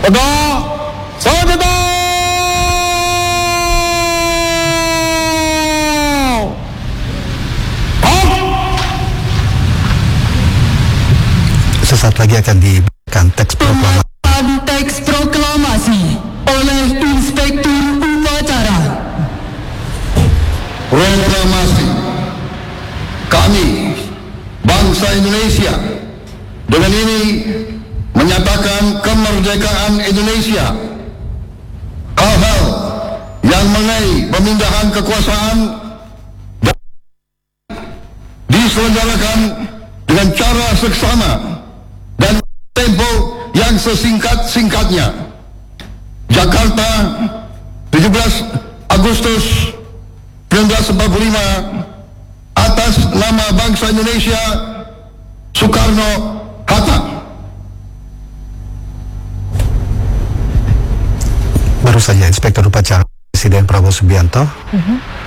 Oga, Saudara. Sesaat lagi akan diberikan teks proklamasi. Teks proklamasi oleh Inspektur Upacara. Proklamasi. Kami, bangsa Indonesia, dengan ini menyatakan kemerdekaan Indonesia. Hal-hal yang mengenai pemindahan kekuasaan diselenggarakan dengan cara seksama dan tempo yang sesingkat-singkatnya. Jakarta, 17 Agustus 1945, atas nama bangsa Indonesia, Soekarno-Hatta. Baru saja Inspektur Upacara Presiden Prabowo Subianto